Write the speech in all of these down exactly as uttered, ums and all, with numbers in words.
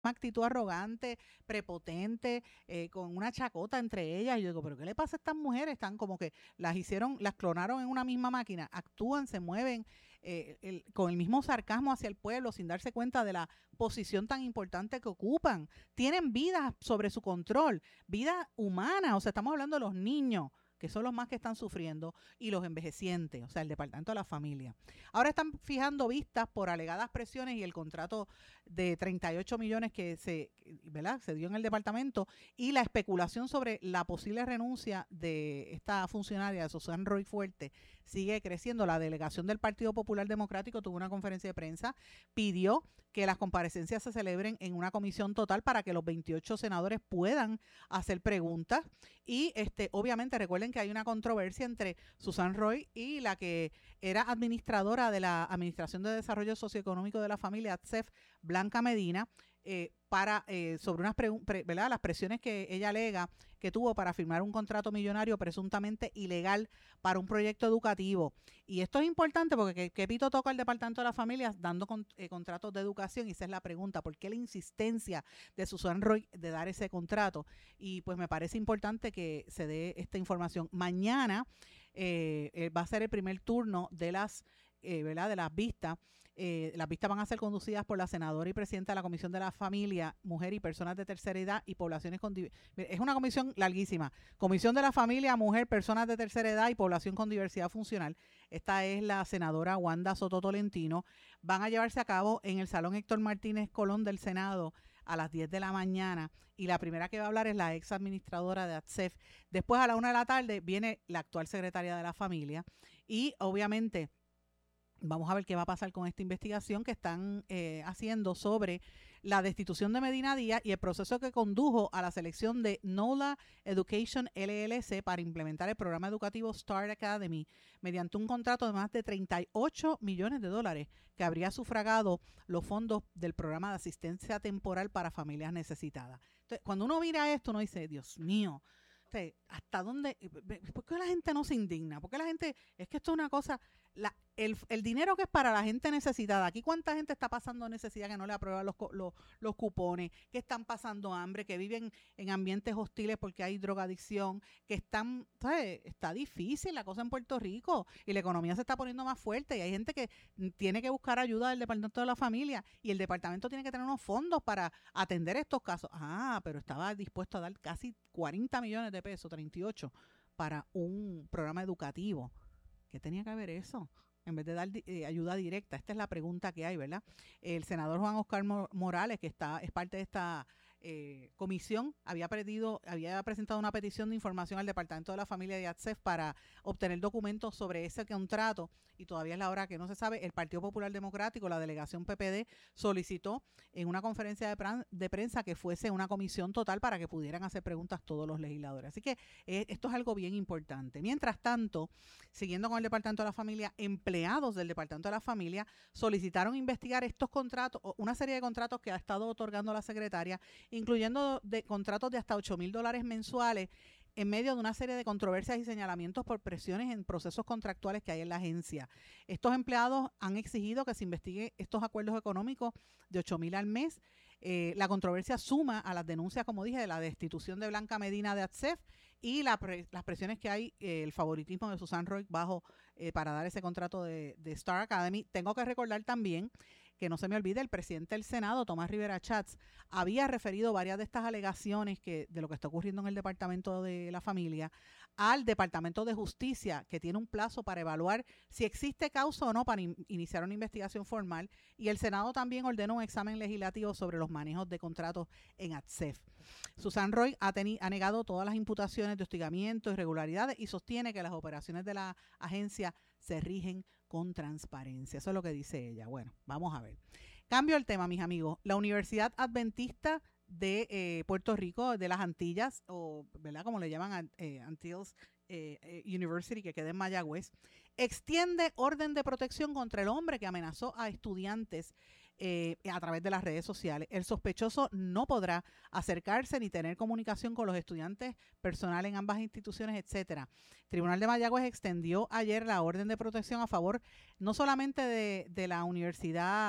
actitud arrogante, prepotente, eh, con una chacota entre ellas. Y yo digo, ¿pero qué le pasa a estas mujeres? Están como que las hicieron, las clonaron en una misma máquina, actúan, se mueven eh, el, con el mismo sarcasmo hacia el pueblo sin darse cuenta de la posición tan importante que ocupan. Tienen vidas sobre su control, vida humana, o sea, estamos hablando de los niños, que son los más que están sufriendo, y los envejecientes, o sea, el Departamento de la Familia. Ahora están fijando vistas por alegadas presiones y el contrato de treinta y ocho millones que se, ¿verdad?, se dio en el departamento, y la especulación sobre la posible renuncia de esta funcionaria, Susan Roy Fuerte, sigue creciendo. La delegación del Partido Popular Democrático tuvo una conferencia de prensa, pidió que las comparecencias se celebren en una comisión total para que los veintiocho senadores puedan hacer preguntas. Y este, obviamente recuerden que hay una controversia entre Susan Roy y la que era administradora de la Administración de Desarrollo Socioeconómico de la Familia, A T S E F, Blanca Medina, eh, para eh, sobre unas pre, pre, ¿verdad? las presiones que ella alega que tuvo para firmar un contrato millonario presuntamente ilegal para un proyecto educativo. Y esto es importante porque ¿qué, qué pito toca el Departamento de la Familia dando con, eh, contratos de educación? Y esa es la pregunta, ¿por qué la insistencia de Susan Roy de dar ese contrato? Y pues me parece importante que se dé esta información. Mañana eh, eh, va a ser el primer turno de las Eh, ¿verdad? de las vistas. Eh, las vistas van a ser conducidas por la senadora y presidenta de la Comisión de la Familia, Mujer y Personas de Tercera Edad y Poblaciones con... Es una comisión larguísima. Comisión de la Familia, Mujer, Personas de Tercera Edad y Población con Diversidad Funcional. Esta es la senadora Wanda Soto Tolentino. Van a llevarse a cabo en el Salón Héctor Martínez Colón del Senado a las diez de la mañana, y la primera que va a hablar es la ex administradora de A T S E F. Después, a la una de la tarde, viene la actual secretaria de la Familia, y obviamente vamos a ver qué va a pasar con esta investigación que están eh, haciendo sobre la destitución de Medina Díaz y el proceso que condujo a la selección de NOLA Education L L C para implementar el programa educativo Start Academy mediante un contrato de más de treinta y ocho millones de dólares que habría sufragado los fondos del programa de asistencia temporal para familias necesitadas. Entonces, cuando uno mira esto, uno dice, Dios mío, ¿hasta dónde? ¿Por qué la gente no se indigna? ¿Por qué la gente, es que esto es una cosa, la, el, el dinero que es para la gente necesitada, aquí cuánta gente está pasando necesidad que no le aprueban los, los, los cupones, que están pasando hambre, que viven en ambientes hostiles porque hay drogadicción, que están, ¿sabes? Está difícil la cosa en Puerto Rico y la economía se está poniendo más fuerte y hay gente que tiene que buscar ayuda del Departamento de la Familia y el departamento tiene que tener unos fondos para atender estos casos. Ah, pero estaba dispuesto a dar casi cuarenta millones de pesos, treinta y ocho, para un programa educativo. ¿Qué tenía que ver eso? En vez de dar eh, ayuda directa. Esta es la pregunta que hay, ¿verdad? El senador Juan Oscar Morales, que está es parte de esta eh, comisión, había pedido, había presentado una petición de información al Departamento de la Familia de A T S E F para obtener documentos sobre ese contrato, y todavía es la hora que no se sabe. El Partido Popular Democrático, la delegación P P D, solicitó en una conferencia de, pran, de prensa que fuese una comisión total para que pudieran hacer preguntas todos los legisladores. Así que eh, esto es algo bien importante. Mientras tanto, siguiendo con el Departamento de la Familia, empleados del Departamento de la Familia solicitaron investigar estos contratos, una serie de contratos que ha estado otorgando la secretaria, incluyendo de contratos de hasta ocho mil dólares mensuales, en medio de una serie de controversias y señalamientos por presiones en procesos contractuales que hay en la agencia. Estos empleados han exigido que se investigue estos acuerdos económicos de ocho mil al mes. Eh, la controversia suma a las denuncias, como dije, de la destitución de Blanca Medina de A T S E F y la pre, las presiones que hay, eh, el favoritismo de Susan Roy bajo eh, para dar ese contrato de, de Star Academy. Tengo que recordar también, que no se me olvide, el presidente del Senado, Tomás Rivera Chats, había referido varias de estas alegaciones que, de lo que está ocurriendo en el Departamento de la Familia al Departamento de Justicia, que tiene un plazo para evaluar si existe causa o no para in, iniciar una investigación formal, y el Senado también ordenó un examen legislativo sobre los manejos de contratos en A T S E F. Susan Roy ha, teni, ha negado todas las imputaciones de hostigamiento, irregularidades, y sostiene que las operaciones de la agencia se rigen con transparencia. Eso es lo que dice ella. Bueno, vamos a ver. Cambio el tema, mis amigos. La Universidad Adventista de eh, Puerto Rico, de las Antillas, o ¿verdad?, como le llaman, eh, Antilles eh, University, que queda en Mayagüez, extiende orden de protección contra el hombre que amenazó a estudiantes eh, a través de las redes sociales. El sospechoso no podrá acercarse ni tener comunicación con los estudiantes, personal en ambas instituciones, etcétera. El Tribunal de Mayagüez extendió ayer la orden de protección a favor no solamente de, de la Universidad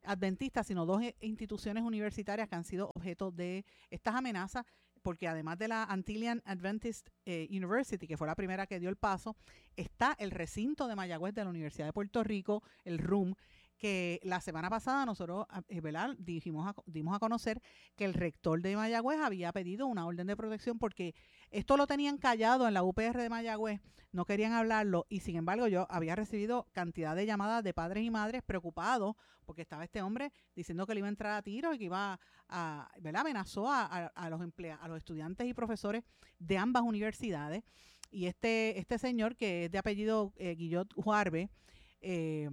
adventistas, sino dos instituciones universitarias que han sido objeto de estas amenazas, porque además de la Antillian Adventist eh, University, que fue la primera que dio el paso, está el recinto de Mayagüez de la Universidad de Puerto Rico, el R U M, que la semana pasada nosotros eh, ¿verdad? Dijimos a, dimos a conocer que el rector de Mayagüez había pedido una orden de protección porque esto lo tenían callado en la U P R de Mayagüez, no querían hablarlo, y sin embargo yo había recibido cantidad de llamadas de padres y madres preocupados porque estaba este hombre diciendo que le iba a entrar a tiro y que iba a, ¿verdad? Amenazó a, a, a los emplea, a los estudiantes y profesores de ambas universidades. Y este, este señor, que es de apellido eh, Guillot Juarbe, eh,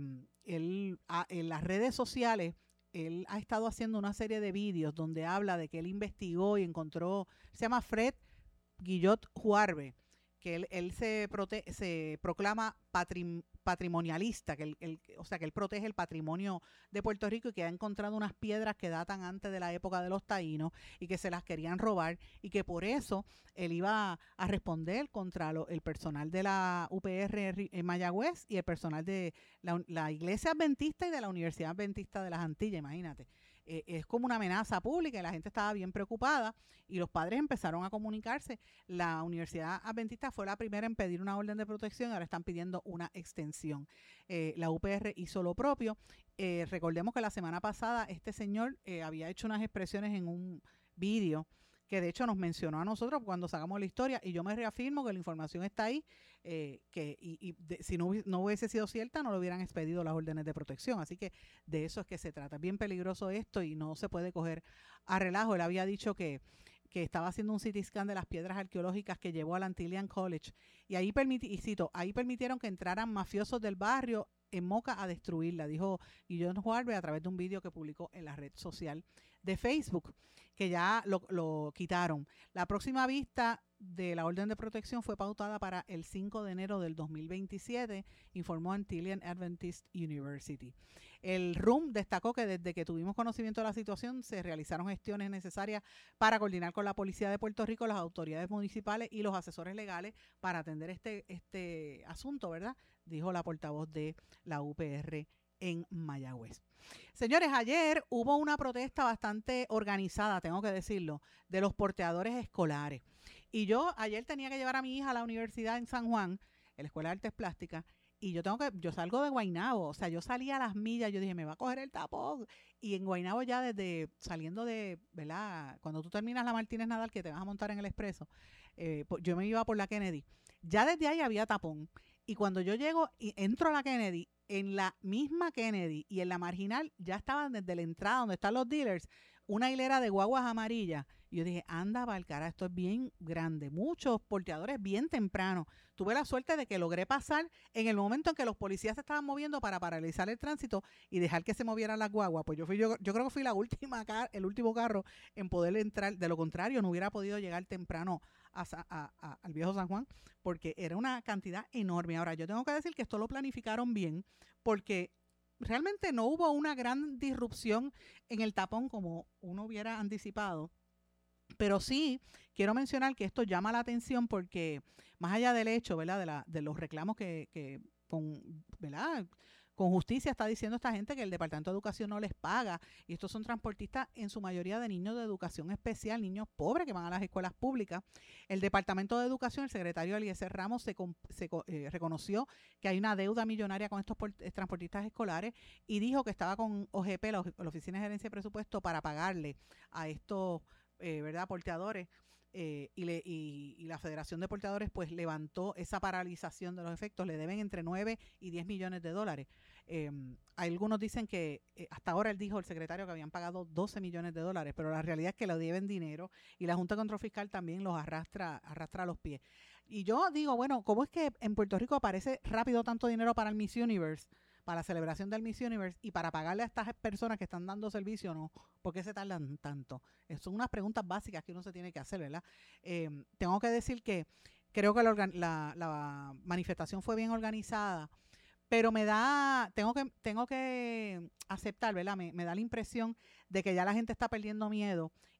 él a, en las redes sociales, él ha estado haciendo una serie de vídeos donde habla de que él investigó y encontró, se llama Fred Guillot Juarbe, que él, él se, prote, se proclama patrim, patrimonialista, que él, él, o sea que él protege el patrimonio de Puerto Rico y que ha encontrado unas piedras que datan antes de la época de los taínos y que se las querían robar y que por eso él iba a responder contra lo, el personal de la U P R en Mayagüez y el personal de la, la Iglesia Adventista y de la Universidad Adventista de las Antillas, imagínate. Eh, es como una amenaza pública y la gente estaba bien preocupada y los padres empezaron a comunicarse. La Universidad Adventista fue la primera en pedir una orden de protección y ahora están pidiendo una extensión. Eh, la U P R hizo lo propio. Eh, recordemos que la semana pasada este señor eh, había hecho unas expresiones en un vídeo que de hecho nos mencionó a nosotros cuando sacamos la historia, y yo me reafirmo que la información está ahí, eh, que y, y de, si no, no hubiese sido cierta no le hubieran expedido las órdenes de protección, así que de eso es que se trata. Es bien peligroso esto y no se puede coger a relajo. Él había dicho que que estaba haciendo un C T scan de las piedras arqueológicas que llevó al Antilian College, y ahí permiti y cito, ahí permitieron que entraran mafiosos del barrio en Moca a destruirla, dijo Guillón Juarbe a través de un vídeo que publicó en la red social de Facebook, que ya lo, lo quitaron. La próxima vista de la orden de protección fue pautada para el cinco de enero del dos mil veintisiete, informó Antillian Adventist University. El R U M destacó que desde que tuvimos conocimiento de la situación se realizaron gestiones necesarias para coordinar con la Policía de Puerto Rico, las autoridades municipales y los asesores legales para atender este, este asunto, ¿verdad? Dijo la portavoz de la U P R en Mayagüez. Señores, ayer hubo una protesta bastante organizada, tengo que decirlo, de los porteadores escolares. Y yo ayer tenía que llevar a mi hija a la universidad en San Juan, en la Escuela de Artes Plásticas, y yo tengo que, yo salgo de Guaynabo, o sea, yo salí a las millas, yo dije, me va a coger el tapón. Y en Guaynabo ya desde saliendo de, ¿verdad? Cuando tú terminas la Martínez Nadal, que te vas a montar en el expreso, eh, yo me iba por la Kennedy. Ya desde ahí había tapón. Y cuando yo llego y entro a la Kennedy, en la misma Kennedy y en la Marginal ya estaban desde la entrada donde están los dealers, una hilera de guaguas amarillas. Y yo dije, anda, Valcara, esto es bien grande. Muchos porteadores bien temprano. Tuve la suerte de que logré pasar en el momento en que los policías se estaban moviendo para paralizar el tránsito y dejar que se movieran las guaguas. Pues yo fui, yo, yo creo que fui la última car el último carro en poder entrar. De lo contrario, no hubiera podido llegar temprano a, a, a, al viejo San Juan, porque era una cantidad enorme. Ahora, yo tengo que decir que esto lo planificaron bien, porque realmente no hubo una gran disrupción en el tapón como uno hubiera anticipado. Pero sí quiero mencionar que esto llama la atención porque más allá del hecho, ¿verdad? De, la, de los reclamos que, que con, ¿verdad? Con justicia está diciendo esta gente que el Departamento de Educación no les paga, y estos son transportistas en su mayoría de niños de educación especial, niños pobres que van a las escuelas públicas. El Departamento de Educación, el secretario Eliezer Ramos se, se eh, reconoció que hay una deuda millonaria con estos por, eh, transportistas escolares, y dijo que estaba con O G P, la, la Oficina de Gerencia de Presupuesto, para pagarle a estos eh, ¿verdad? porteadores. Eh, y, le, y, y la Federación de Porteadores pues levantó esa paralización de los efectos, le deben entre nueve y diez millones de dólares. Eh, algunos dicen que eh, hasta ahora él dijo, el secretario, que habían pagado doce millones de dólares, pero la realidad es que le deben dinero y la Junta de Control Fiscal también los arrastra, arrastra a los pies. Y yo digo, bueno, ¿cómo es que en Puerto Rico aparece rápido tanto dinero para el Miss Universe, para la celebración del Miss Universe, y para pagarle a estas personas que están dando servicio, no? ¿Por qué se tardan tanto? Son unas preguntas básicas que uno se tiene que hacer, ¿verdad? Eh, tengo que decir que creo que la, la, la manifestación fue bien organizada, pero me da, tengo que, tengo que aceptar, ¿verdad? Me, me da la impresión de que ya la gente está perdiendo miedo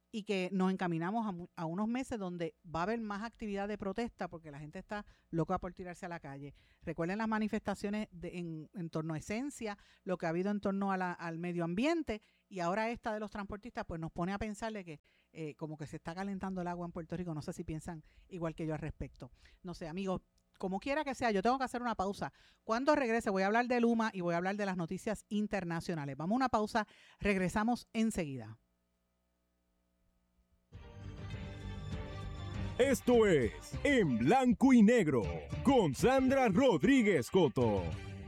y que nos encaminamos a, a unos meses donde va a haber más actividad de protesta porque la gente está loca por tirarse a la calle. Recuerden las manifestaciones de, en, en torno a Esencia, lo que ha habido en torno a la, al medio ambiente, y ahora esta de los transportistas pues nos pone a pensar de que eh, como que se está calentando el agua en Puerto Rico. No sé si piensan igual que yo al respecto. No sé, amigos, como quiera que sea, yo tengo que hacer una pausa. Cuando regrese voy a hablar de Luma y voy a hablar de las noticias internacionales. Vamos a una pausa, regresamos enseguida. Esto es En Blanco y Negro con Sandra Rodríguez Coto.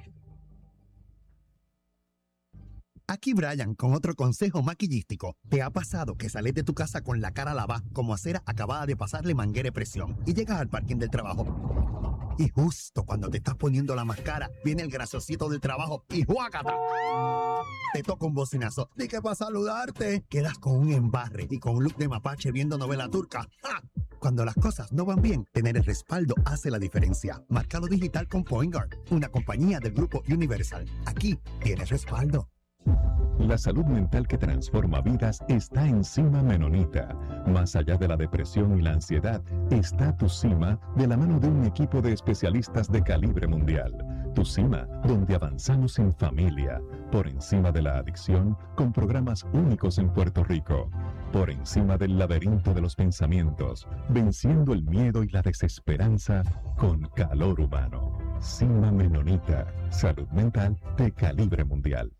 Aquí Brian con otro consejo maquillístico. ¿Te ha pasado que sales de tu casa con la cara lavada como acera acabada de pasarle manguera de presión y llegas al parking del trabajo? Y justo cuando te estás poniendo la máscara, viene el graciosito del trabajo y ¡juácata! Te toca un bocinazo. ¿De qué para saludarte? Quedas con un embarre y con un look de mapache viendo novela turca. ¡Ja! Cuando las cosas no van bien, tener el respaldo hace la diferencia. Márcalo digital con PointGuard, una compañía del grupo Universal. Aquí tienes respaldo. La salud mental que transforma vidas está en Cima Menonita. Más allá de la depresión y la ansiedad, está Tu Cima de la mano de un equipo de especialistas de calibre mundial. Tu Cima, donde avanzamos en familia, por encima de la adicción, con programas únicos en Puerto Rico. Por encima del laberinto de los pensamientos, venciendo el miedo y la desesperanza con calor humano. Cima Menonita, salud mental de calibre mundial.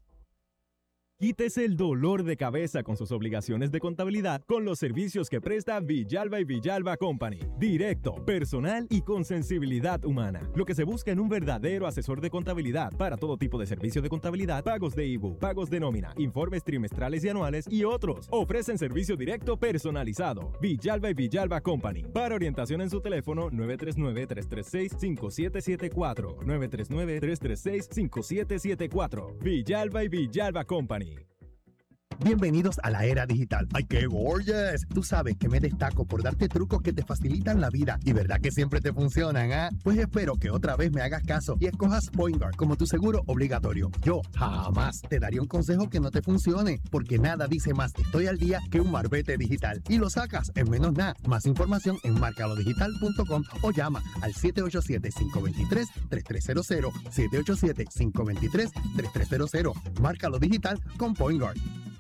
Quítese el dolor de cabeza con sus obligaciones de contabilidad con los servicios que presta Villalba y Villalba Company. Directo, personal y con sensibilidad humana. Lo que se busca en un verdadero asesor de contabilidad para todo tipo de servicio de contabilidad, pagos de I B U, pagos de nómina, informes trimestrales y anuales y otros. Ofrecen servicio directo personalizado. Villalba y Villalba Company. Para orientación en su teléfono nueve tres nueve, tres tres seis, cinco siete siete cuatro. nueve tres nueve, tres tres seis, cinco siete siete cuatro. Villalba y Villalba Company. Bienvenidos a la era digital. ¡Ay, qué gorgeous! Tú sabes que me destaco por darte trucos que te facilitan la vida y verdad que siempre te funcionan, ¿ah? ¿eh? Pues espero que otra vez me hagas caso y escojas PointGuard como tu seguro obligatorio. Yo jamás te daría un consejo que no te funcione, porque nada dice más estoy al día que un marbete digital. Y lo sacas en menos nada. Más información en marcalo digital punto com o llama al siete ocho siete, cinco dos tres, tres tres cero cero, siete ocho siete, cinco dos tres, tres tres cero cero. Márcalo digital con PointGuard.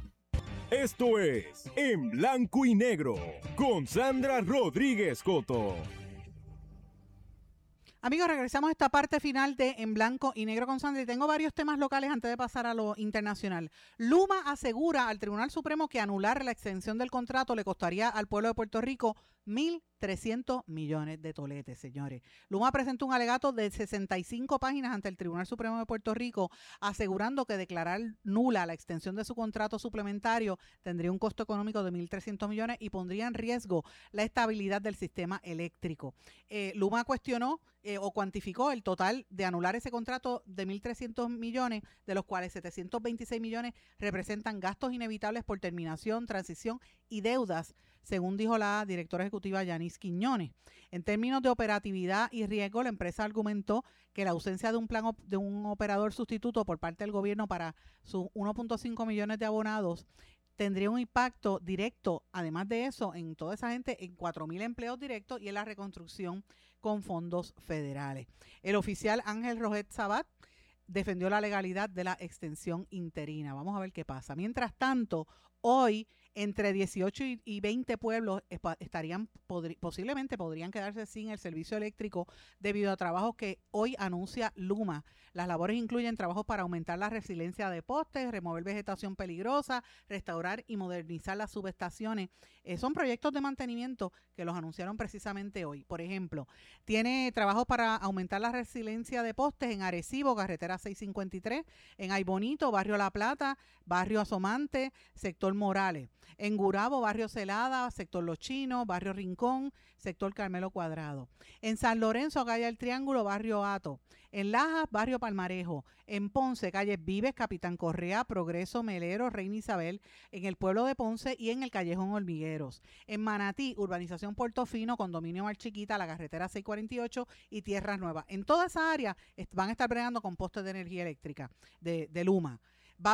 Esto es En Blanco y Negro con Sandra Rodríguez Coto. Amigos, regresamos a esta parte final de En Blanco y Negro con Sandra y tengo varios temas locales antes de pasar a lo internacional. Luma asegura al Tribunal Supremo que anular la extensión del contrato le costaría al pueblo de Puerto Rico mil trescientos millones de toletes, señores. Luma presentó un alegato de sesenta y cinco páginas ante el Tribunal Supremo de Puerto Rico asegurando que declarar nula la extensión de su contrato suplementario tendría un costo económico de mil trescientos millones y pondría en riesgo la estabilidad del sistema eléctrico. Eh, Luma cuestionó eh, o cuantificó el total de anular ese contrato de mil trescientos millones, de los cuales setecientos veintiséis millones representan gastos inevitables por terminación, transición y deudas, según dijo la directora ejecutiva Yanis Quiñones. En términos de operatividad y riesgo, la empresa argumentó que la ausencia de un plan de un operador sustituto por parte del gobierno para sus uno punto cinco millones de abonados tendría un impacto directo, además de eso, en toda esa gente, en cuatro mil empleos directos y en la reconstrucción con fondos federales. El oficial Ángel Roget Sabat defendió la legalidad de la extensión interina. Vamos a ver qué pasa. Mientras tanto, hoy entre dieciocho y veinte pueblos estarían podri, posiblemente podrían quedarse sin el servicio eléctrico debido a trabajos que hoy anuncia Luma. Las labores incluyen trabajos para aumentar la resiliencia de postes, remover vegetación peligrosa, restaurar y modernizar las subestaciones. Eh, son proyectos de mantenimiento que los anunciaron precisamente hoy. Por ejemplo, tiene trabajos para aumentar la resiliencia de postes en Arecibo, carretera seiscientos cincuenta y tres, en Aybonito, barrio La Plata, barrio Asomante, sector Morales. En Gurabo, barrio Celada, sector Los Chinos, barrio Rincón, sector Carmelo Cuadrado. En San Lorenzo, calle El Triángulo, barrio Hato. En Lajas, barrio Palmarejo. En Ponce, calle Vives, Capitán Correa, Progreso, Melero, Reina Isabel. En el pueblo de Ponce y en el callejón Hormigueros. En Manatí, urbanización Puerto Fino, condominio Mar Chiquita, la carretera seiscientos cuarenta y ocho y Tierras Nuevas. En toda esa área van a estar bregando con postes de energía eléctrica de, de Luma. Va a haber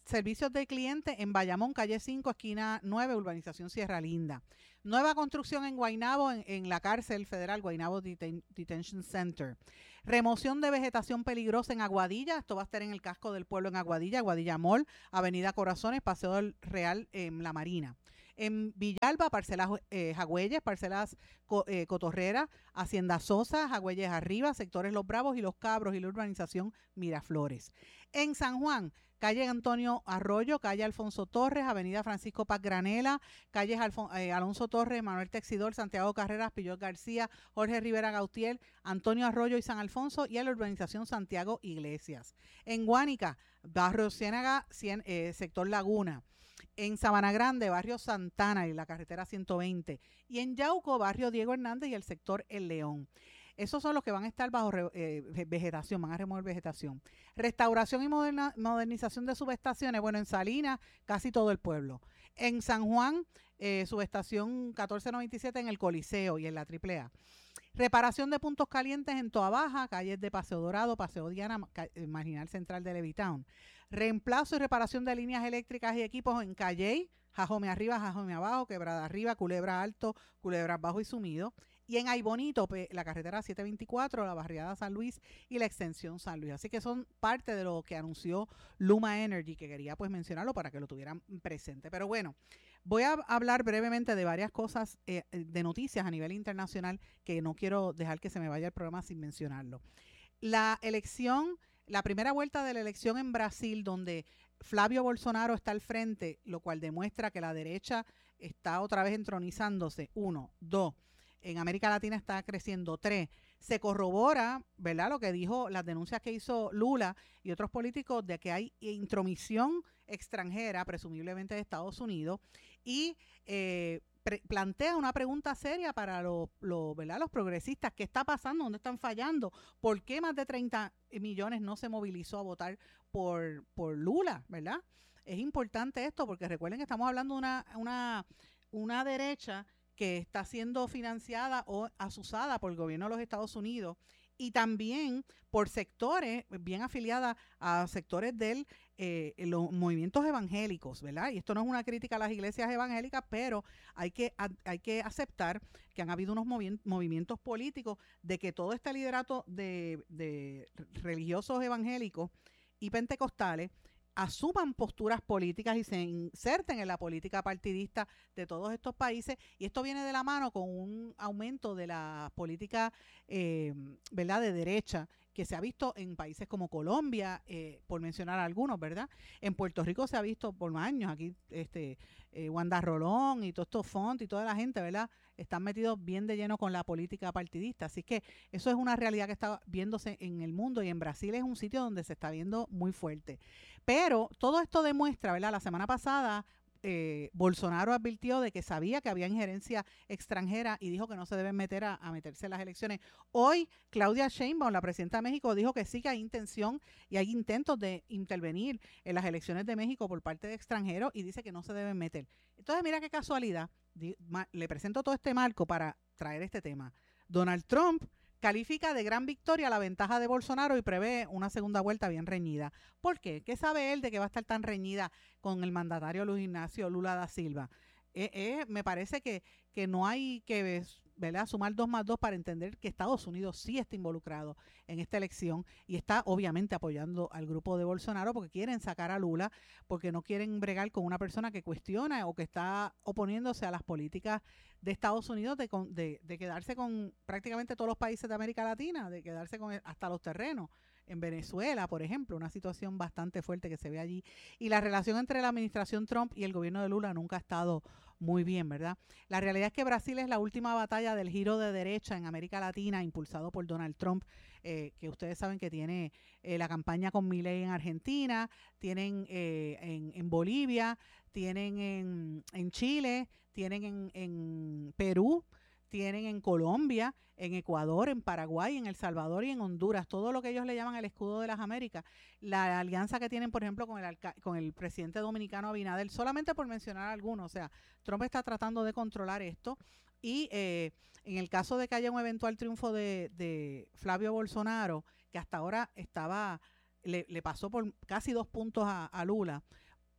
servicios de cliente en Bayamón, calle cinco, esquina nueve, urbanización Sierra Linda. Nueva construcción en Guaynabo, en, en la cárcel federal Guaynabo Deten- Detention Center. Remoción de vegetación peligrosa en Aguadilla. Esto va a estar en el casco del pueblo en Aguadilla, Aguadilla Mall, Avenida Corazones, Paseo del Real en La Marina. En Villalba, parcelas eh, Jagüeyes, parcelas co, eh, Cotorrera, Hacienda Sosa, Jagüeyes Arriba, sectores Los Bravos y Los Cabros y la urbanización Miraflores. En San Juan, calle Antonio Arroyo, calle Alfonso Torres, avenida Francisco Paz Granela, calles Alfon, eh, Alonso Torres, Manuel Texidor, Santiago Carreras, Pillot García, Jorge Rivera Gautier, Antonio Arroyo y San Alfonso y a la urbanización Santiago Iglesias. En Guánica, barrio Ciénaga, cien, eh, sector Laguna. En Sabana Grande, barrio Santana y la carretera ciento veinte. Y en Yauco, barrio Diego Hernández y el sector El León. Esos son los que van a estar bajo eh, vegetación, van a remover vegetación. Restauración y moderna, modernización de subestaciones. Bueno, en Salinas, casi todo el pueblo. En San Juan, eh, subestación catorce noventa y siete en el Coliseo y en la Triple A. Reparación de puntos calientes en Toa Baja, calles de Paseo Dorado, Paseo Diana, Marginal Central de Levitown. Reemplazo y reparación de líneas eléctricas y equipos en Calley, Jajome Arriba, Jajome Abajo, Quebrada Arriba, Culebra Alto, Culebra Bajo y Sumido. Y en Aybonito, la carretera setecientos veinticuatro, la barriada San Luis y la extensión San Luis. Así que son parte de lo que anunció Luma Energy, que quería pues mencionarlo para que lo tuvieran presente. Pero bueno, voy a hablar brevemente de varias cosas eh, de noticias a nivel internacional que no quiero dejar que se me vaya el programa sin mencionarlo. La elección, la primera vuelta de la elección en Brasil, donde Flavio Bolsonaro está al frente, lo cual demuestra que la derecha está otra vez entronizándose. Uno, dos. En América Latina está creciendo. Tres, se corrobora, ¿verdad?, lo que dijo, las denuncias que hizo Lula y otros políticos de que hay intromisión extranjera, presumiblemente de Estados Unidos, y eh, pre- plantea una pregunta seria para lo, lo, ¿verdad?, los progresistas. ¿Qué está pasando? ¿Dónde están fallando? ¿Por qué más de treinta millones no se movilizó a votar por, por Lula, ¿verdad? Es importante esto porque recuerden que estamos hablando de una, una, una derecha que está siendo financiada o asusada por el gobierno de los Estados Unidos y también por sectores bien afiliadas a sectores de eh, los movimientos evangélicos, ¿verdad? Y esto no es una crítica a las iglesias evangélicas, pero hay que, a, hay que aceptar que han habido unos movi- movimientos políticos de que todo este liderato de, de religiosos evangélicos y pentecostales asuman posturas políticas y se inserten en la política partidista de todos estos países, y esto viene de la mano con un aumento de la política eh, ¿verdad?, de derecha que se ha visto en países como Colombia, eh, por mencionar algunos, ¿verdad? En Puerto Rico se ha visto por años, aquí este eh, Wanda Rolón y todos estos Font y toda la gente, ¿verdad?, están metidos bien de lleno con la política partidista. Así que eso es una realidad que está viéndose en el mundo, y en Brasil es un sitio donde se está viendo muy fuerte. Pero todo esto demuestra, ¿verdad? La semana pasada eh, Bolsonaro advirtió de que sabía que había injerencia extranjera y dijo que no se deben meter a, a meterse en las elecciones. Hoy Claudia Sheinbaum, la presidenta de México, dijo que sí que hay intención y hay intentos de intervenir en las elecciones de México por parte de extranjeros, y dice que no se deben meter. Entonces mira qué casualidad, le presento todo este marco para traer este tema. Donald Trump califica de gran victoria la ventaja de Bolsonaro y prevé una segunda vuelta bien reñida. ¿Por qué? ¿Qué sabe él de que va a estar tan reñida con el mandatario Luis Ignacio Lula da Silva? Eh, eh, me parece que, que no hay que, ¿verdad?, sumar dos más dos para entender que Estados Unidos sí está involucrado en esta elección y está obviamente apoyando al grupo de Bolsonaro porque quieren sacar a Lula, porque no quieren bregar con una persona que cuestiona o que está oponiéndose a las políticas de Estados Unidos de, de, de quedarse con prácticamente todos los países de América Latina, de quedarse con hasta los terrenos. En Venezuela, por ejemplo, una situación bastante fuerte que se ve allí. Y la relación entre la administración Trump y el gobierno de Lula nunca ha estado muy bien, ¿verdad? La realidad es que Brasil es la última batalla del giro de derecha en América Latina, impulsado por Donald Trump, eh, que ustedes saben que tiene eh, la campaña con Milei en Argentina, tienen eh, en, en Bolivia, tienen en, en Chile, tienen en, en Perú, tienen en Colombia, en Ecuador, en Paraguay, en El Salvador y en Honduras, todo lo que ellos le llaman el escudo de las Américas. La alianza que tienen, por ejemplo, con el, con el presidente dominicano Abinader, solamente por mencionar algunos. O sea, Trump está tratando de controlar esto. Y eh, en el caso de que haya un eventual triunfo de, de Flavio Bolsonaro, que hasta ahora estaba, le, le pasó por casi dos puntos a, a Lula,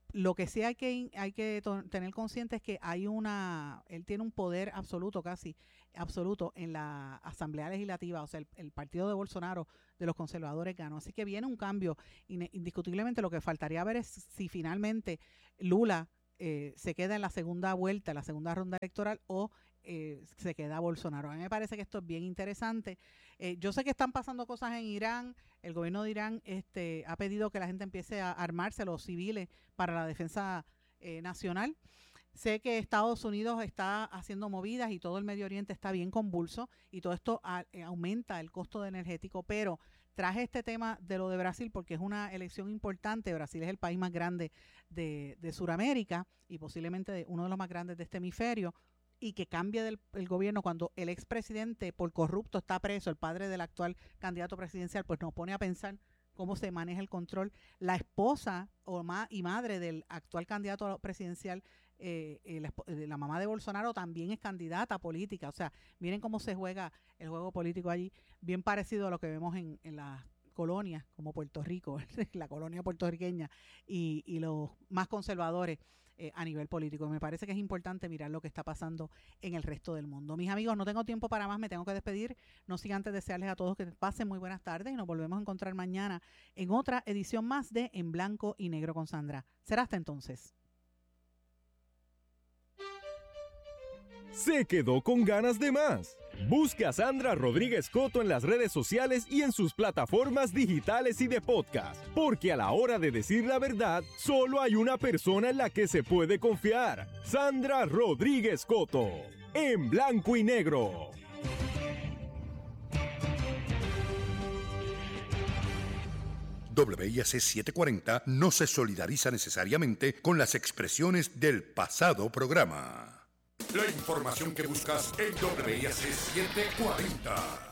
Lo que sí hay que hay que to- tener consciente es que hay una, él tiene un poder absoluto, casi absoluto, en la Asamblea Legislativa, o sea, el, el partido de Bolsonaro, de los conservadores, ganó. Así que viene un cambio. Indiscutiblemente lo que faltaría ver es si finalmente Lula eh, se queda en la segunda vuelta, en la segunda ronda electoral, o eh, se queda Bolsonaro. A mí me parece que esto es bien interesante. Eh, yo sé que están pasando cosas en Irán. El gobierno de Irán este, ha pedido que la gente empiece a armarse, los civiles, para la defensa eh, nacional. Sé que Estados Unidos está haciendo movidas y todo el Medio Oriente está bien convulso y todo esto a, eh, aumenta el costo de energético, pero traje este tema de lo de Brasil porque es una elección importante. Brasil es el país más grande de, de Sudamérica y posiblemente de, uno de los más grandes de este hemisferio, y que cambie del, el gobierno cuando el expresidente por corrupto está preso, el padre del actual candidato presidencial, pues nos pone a pensar cómo se maneja el control. La esposa o ma y madre del actual candidato presidencial, eh, eh, la, la mamá de Bolsonaro, también es candidata política. O sea, miren cómo se juega el juego político allí, bien parecido a lo que vemos en, en las colonias como Puerto Rico, la colonia puertorriqueña, y, y los más conservadores eh, a nivel político. Me parece que es importante mirar lo que está pasando en el resto del mundo. Mis amigos, no tengo tiempo para más, me tengo que despedir. No sin antes desearles a todos que pasen muy buenas tardes y nos volvemos a encontrar mañana en otra edición más de En Blanco y Negro con Sandra. Será hasta entonces. Se quedó con ganas de más. Busque a Sandra Rodríguez Coto en las redes sociales y en sus plataformas digitales y de podcast, porque a la hora de decir la verdad, solo hay una persona en la que se puede confiar: Sandra Rodríguez Coto, en Blanco y Negro. W I A C setecientos cuarenta no se solidariza necesariamente con las expresiones del pasado programa. La información que buscas en W I A C setecientos cuarenta.